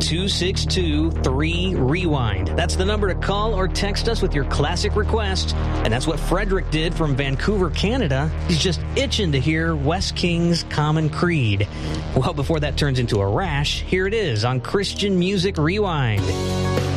888-262-3REWIND. That's the number to call or text us with your classic request. And that's what Frederick did from Vancouver, Canada. He's just itching to hear Wes King's Common Creed. Well, before that turns into a rash, here it is on Christian Music Rewind.